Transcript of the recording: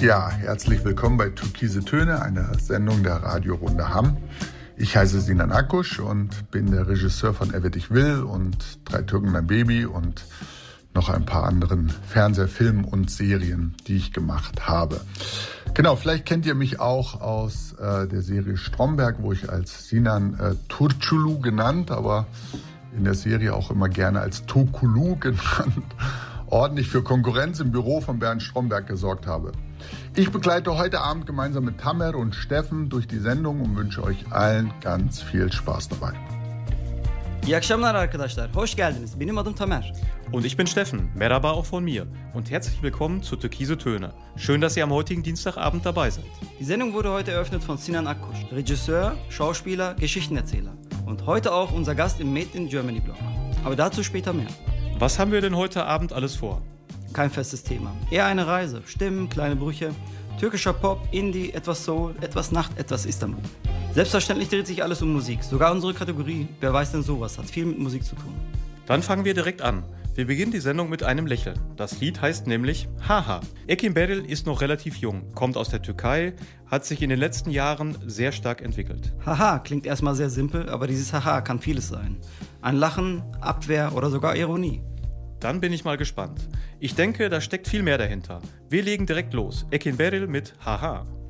Ja, herzlich willkommen bei Türkise Töne, einer Sendung der Radiorunde Hamm. Ich heiße Sinan Akkusch und bin der Regisseur von Er wird dich will und Drei Türken mein Baby und noch ein paar anderen Fernsehfilmen und Serien, die ich gemacht habe. Genau, vielleicht kennt ihr mich auch aus der Serie Stromberg, wo ich als Sinan Turçulu genannt, aber in der Serie auch immer gerne als Tokulu genannt, ordentlich für Konkurrenz im Büro von Bernd Stromberg gesorgt habe. Ich begleite heute Abend gemeinsam mit Tamer und Steffen durch die Sendung und wünsche euch allen ganz viel Spaß dabei. İyi akşamlar arkadaşlar. Hoş geldiniz. Benim adım Tamer. Und ich bin Steffen. Merhaba auch von mir. Und herzlich willkommen zu Türkise Töne. Schön, dass ihr am heutigen Dienstagabend dabei seid. Die Sendung wurde heute eröffnet von Sinan Akkusch, Regisseur, Schauspieler, Geschichtenerzähler. Und heute auch unser Gast im Made in Germany Blog. Aber dazu später mehr. Was haben wir denn heute Abend alles vor? Kein festes Thema. Eher eine Reise. Stimmen, kleine Brüche. Türkischer Pop, Indie, etwas Soul, etwas Nacht, etwas Istanbul. Selbstverständlich dreht sich alles um Musik. Sogar unsere Kategorie Wer weiß denn sowas hat viel mit Musik zu tun. Dann fangen wir direkt an. Wir beginnen die Sendung mit einem Lächeln. Das Lied heißt nämlich Haha. Ekin Beril ist noch relativ jung, kommt aus der Türkei, hat sich in den letzten Jahren sehr stark entwickelt. Haha klingt erstmal sehr simpel, aber dieses Haha kann vieles sein. Ein Lachen, Abwehr oder sogar Ironie. Dann bin ich mal gespannt. Ich denke, da steckt viel mehr dahinter. Wir legen direkt los. Ekin Beril mit Haha.